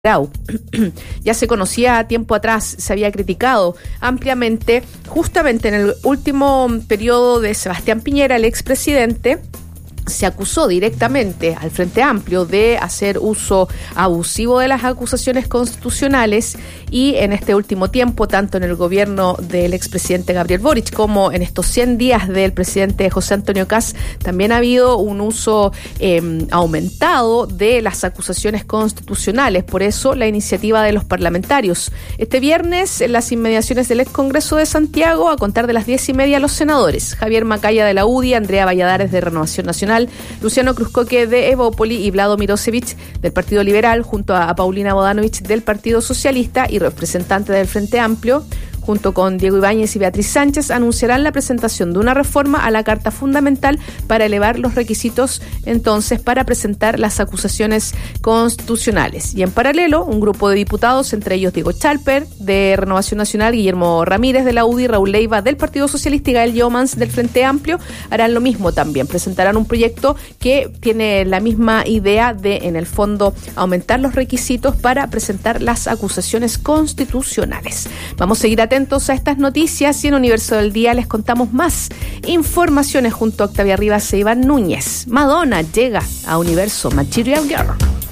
Ya se conocía tiempo atrás, se había criticado ampliamente, justamente en el último periodo de Sebastián Piñera, el expresidente. Se acusó directamente al Frente Amplio de hacer uso abusivo de las acusaciones constitucionales y en este último tiempo, tanto en el gobierno del expresidente Gabriel Boric como en estos 100 días del presidente José Antonio Kast, también ha habido un uso aumentado de las acusaciones constitucionales. Por eso la iniciativa de los parlamentarios. Este viernes, en las inmediaciones del ex Congreso de Santiago, a contar de las 10:30, los senadores Javier Macaya de la UDI, Andrea Valladares de Renovación Nacional, Luciano Cruzcoque de Evópoli y Vlado Mirosevich del Partido Liberal, junto a Paulina Bodanovich del Partido Socialista y representante del Frente Amplio, junto con Diego Ibáñez y Beatriz Sánchez, anunciarán la presentación de una reforma a la Carta Fundamental para elevar los requisitos, entonces, para presentar las acusaciones constitucionales. Y en paralelo, un grupo de diputados, entre ellos Diego Chalper, de Renovación Nacional, Guillermo Ramírez, de la UDI, Raúl Leiva, del Partido Socialista y Gael Yeomans, del Frente Amplio, harán lo mismo también. Presentarán un proyecto que tiene la misma idea de, en el fondo, aumentar los requisitos para presentar las acusaciones constitucionales. Vamos a seguir atentos a estas noticias y en Universo del Día les contamos más informaciones junto a Octavia Rivas e Iván Núñez. Madonna llega a Universo Material Girl.